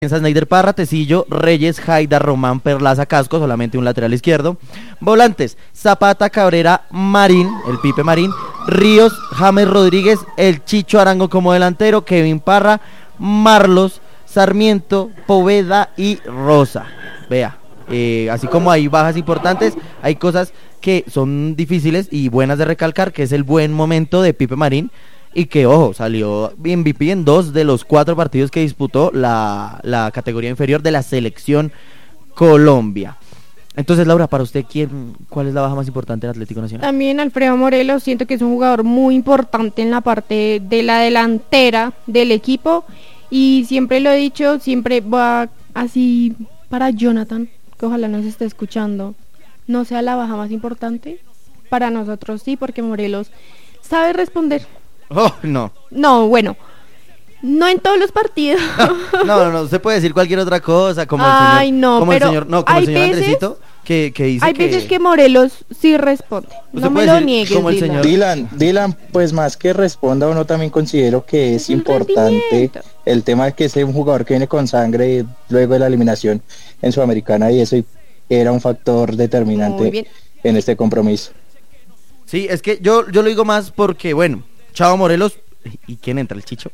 Snyder Parra, Tecillo, Reyes, Jaida, Román, Perlaza, Casco, solamente un lateral izquierdo. Volantes, Zapata, Cabrera, Marín, el Pipe Marín, Ríos, James Rodríguez, el Chicho Arango como delantero, Kevin Parra, Marlos, Sarmiento, Poveda y Rosa. Vea, así como hay bajas importantes, hay cosas que son difíciles y buenas de recalcar, que es el buen momento de Pipe Marín. Y que, ojo, salió MVP en 2 de los 4 partidos que disputó la categoría inferior de la selección Colombia. Entonces, Laura, para usted, ¿cuál es la baja más importante del Atlético Nacional? También Alfredo Morelos, siento que es un jugador muy importante en la parte de la delantera del equipo. Y siempre lo he dicho, siempre va así para Jonathan, que ojalá nos esté escuchando, no sea la baja más importante. Para nosotros sí, porque Morelos sabe responder. Oh, no. No, bueno, no en todos los partidos. No, se puede decir cualquier otra cosa, como Ay, el señor, no, como pero el señor, no, como hay el señor veces, Andresito, que dice hay que... veces que Morelos sí responde. Usted No me puede lo decir, niegues, como el señor... Dylan, pues más que responda, uno también considero que es un importante rendimiento. el tema de que es un jugador que viene con sangre luego de la eliminación en Sudamericana, y eso era un factor Muy determinante bien. en este compromiso. Sí, es que yo lo digo más porque, bueno, Chavo Morelos... ¿Y quién entra? ¿El Chicho?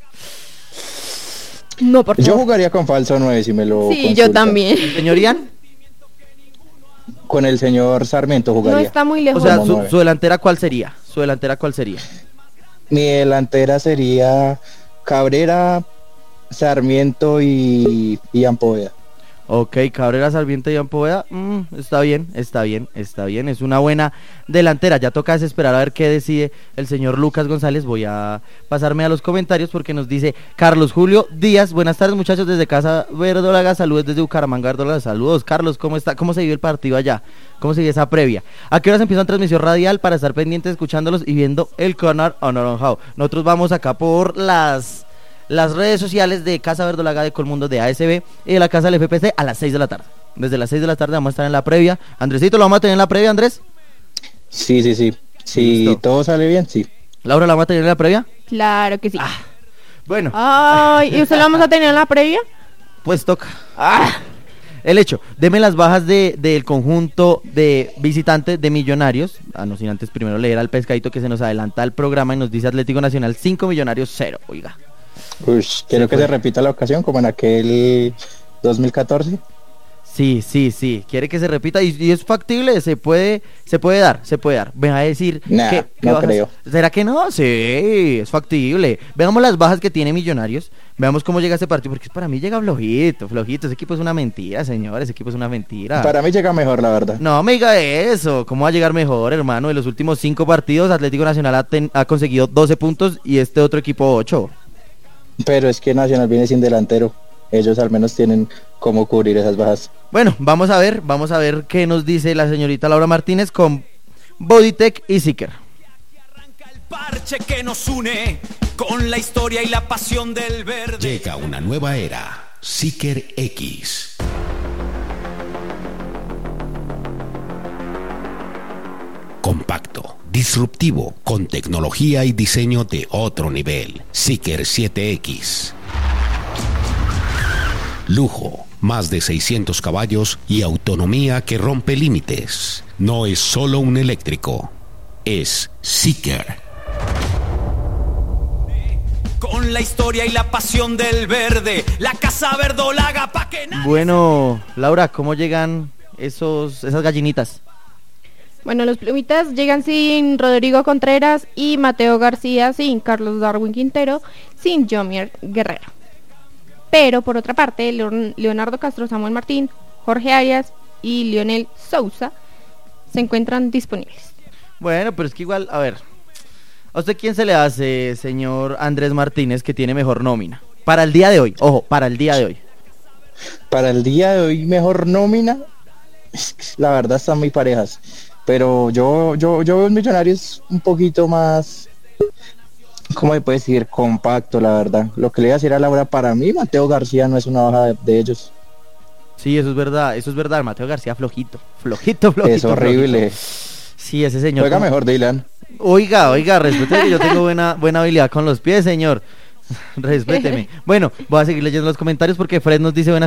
No, por Yo favor. jugaría con falso 9 si me lo Sí, yo consultan. también. ¿El señor Ian? Con el señor Sarmiento No jugaría. está muy O lejos. sea, Como nueve. su delantera, ¿cuál sería? ¿Su delantera cuál sería? Mi delantera sería Cabrera, Sarmiento y Poveda. Ok, Cabrera, Sarmiento y Iván Poveda, está bien, es una buena delantera. Ya toca desesperar a ver qué decide el señor Lucas González. Voy a pasarme a los comentarios porque nos dice Carlos Julio Díaz: buenas tardes, muchachos, desde Casa Verdolaga, saludos desde Bucaramanga, Verdolaga. Saludos, Carlos, ¿cómo está? ¿Cómo se vive el partido allá? ¿Cómo se vive esa previa? ¿A qué horas empieza la transmisión radial para estar pendientes, escuchándolos y viendo el corner anaranjado? Nosotros vamos acá por las redes sociales de Casa Verdolaga, de Colmundo, de ASB y de la Casa del FPC a las 6 de la tarde. Desde las 6 de la tarde vamos a estar en la previa. Andresito, ¿lo vamos a tener en la previa, Andrés? Sí. Si Listo. todo sale bien, sí. Laura, ¿la vamos a tener en la previa? Claro que sí. Bueno, Ay, ¿y usted lo vamos a tener en la previa? pues toca. El hecho, deme las bajas del conjunto de visitantes de Millonarios. No sin antes primero leer al pescadito que se nos adelanta al programa y nos dice Atlético Nacional 5, Millonarios 0. Oiga. Quiero que fue. se repita la ocasión como en aquel 2014. Sí, quiere que se repita y es factible, se puede dar. Me va a decir Nah, que no bajas. creo. ¿Será que no? Sí, es factible. Veamos las bajas que tiene Millonarios, veamos cómo llega este partido, porque para mí llega flojito, ese equipo es una mentira, señor, ese equipo es una mentira. Para mí llega mejor, la verdad. No me diga eso, ¿cómo va a llegar mejor, hermano? En los últimos 5 partidos Atlético Nacional ha conseguido 12 puntos y este otro equipo 8. Pero es que Nacional viene sin delantero. Ellos al menos tienen cómo cubrir esas bajas. Bueno, vamos a ver qué nos dice la señorita Laura Martínez con Bodytech y Seeker. Arranca el parche que nos une con la historia y la pasión del verde. Llega una nueva era, Seeker X. Compacto, disruptivo, con tecnología y diseño de otro nivel. Seeker 7X. Lujo, más de 600 caballos y autonomía que rompe límites. No es solo un eléctrico, es Seeker. Con la historia y la pasión del verde, la Casa Verdolaga pa' que nadie... Bueno, Laura, ¿cómo llegan esas gallinitas? Bueno, los plumitas llegan sin Rodrigo Contreras y Mateo García, sin Carlos Darwin Quintero, sin Jomier Guerrero. Pero por otra parte, Leonardo Castro, Samuel Martín, Jorge Arias y Lionel Sousa se encuentran disponibles. Bueno, pero es que igual, a ver, ¿a usted quién se le hace, señor Andrés Martínez, que tiene mejor nómina? Para el día de hoy, ojo, para el día de hoy. Para el día de hoy, mejor nómina. La verdad están muy parejas. Pero yo veo Millonarios un poquito más, ¿cómo se puede decir? Compacto, la verdad. Lo que le iba a decir a Laura, para mí Mateo García no es una baja de ellos. Sí, eso es verdad, Mateo García flojito. Es horrible. Sí, ese señor. Juega mejor Dylan. Oiga, respete que yo tengo buena habilidad con los pies, señor. Respéteme. Bueno, voy a seguir leyendo los comentarios porque Fred nos dice buenas